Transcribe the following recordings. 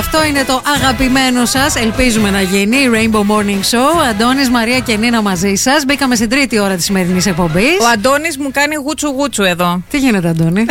αυτό είναι το αγαπημένο σας. Ελπίζουμε να γίνει η Rainbow Morning Show. Αντώνης, Μαρία και Νίνα μαζί σας. Μπήκαμε στην τρίτη ώρα της σημερινής εκπομπής. Ο Αντώνης μου κάνει γούτσου γούτσου εδώ. Τι γίνεται, Αντώνη?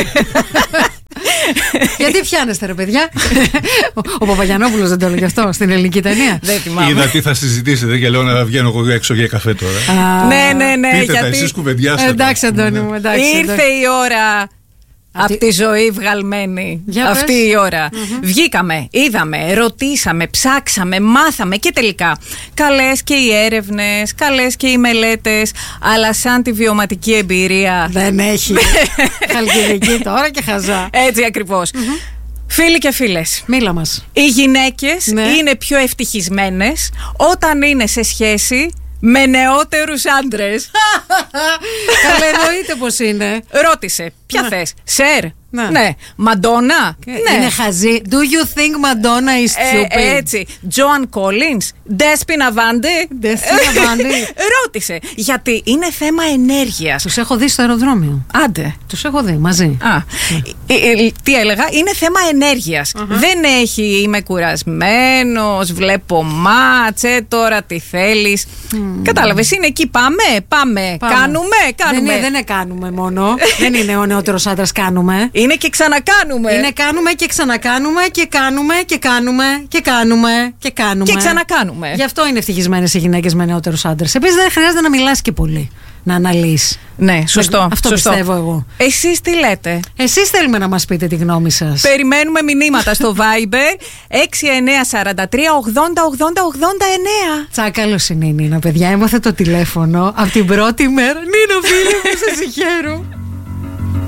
Γιατί πιάνεστε, ρε παιδιά? Ο Παπαγιαννόπουλος δεν το έλεγε αυτό στην ελληνική ταινία? Δεν θυμάμαι. Είδα τι θα συζητήσετε και λέω να βγαίνω εγώ έξω για καφέ τώρα. Ναι. Πείτε γιατί... τα, εσείς κουβεντιάστε. Εντάξει, Αντώνη μου, εντάξει. Ήρθε η ώρα. Από τη ζωή βγαλμένη. Για αυτή πες. η ώρα. Βγήκαμε, είδαμε, ρωτήσαμε, ψάξαμε, μάθαμε και τελικά. Καλές και οι έρευνες, καλές και οι μελέτες, αλλά σαν τη βιωματική εμπειρία. Δεν έχει. Χαλκιδική τώρα και χαζά. Έτσι ακριβώς. Φίλοι και φίλες, Μίλα μας. οι γυναίκες Ναι. είναι πιο ευτυχισμένες όταν είναι σε σχέση με νεότερους άντρες. Καλά, εννοείται πως είναι. Ρώτησε, ποια Ναι. θες, Σερ? Ναι. Ναι. Μαντόνα? Ναι. Είναι χαζή. Do you think Madonna is stupid? Έτσι. Τζοαν Κόλινς, Ντέσπινα Βάντε. Despina Vande. Ρώτησε. Γιατί είναι θέμα ενέργειας. Τους έχω δει στο αεροδρόμιο. Άντε. Τους έχω δει μαζί. Τι έλεγα, είναι θέμα ενέργειας. Δεν έχει, είμαι κουρασμένος, βλέπω μάτσε, τώρα τι θέλεις. Κατάλαβες, είναι εκεί, πάμε. Κάνουμε. Δεν είναι κάνουμε μόνο. Δεν είναι ο νεότερος άντρας κάνουμε. Είναι και ξανακάνουμε. Είναι κάνουμε και ξανακάνουμε και κάνουμε και κάνουμε και κάνουμε και κάνουμε. Και ξανακάνουμε. Γι' αυτό είναι ευτυχισμένες οι γυναίκες με νεότερους άντρες. Επίσης δεν χρειάζεται να μιλάς και πολύ. Να αναλύεις. Ναι, σωστό. Αυτό σωστό. πιστεύω εγώ. Εσείς τι λέτε? Εσείς θέλουμε να μας πείτε τη γνώμη σας. Περιμένουμε μηνύματα στο Viber 6943 80 80 89. Τσάκαλος είναι η Νίνα, παιδιά. Έμαθε το τηλέφωνο από την πρώτη μέρα. Νίνα, φίλη μου, σε συγχαίρω.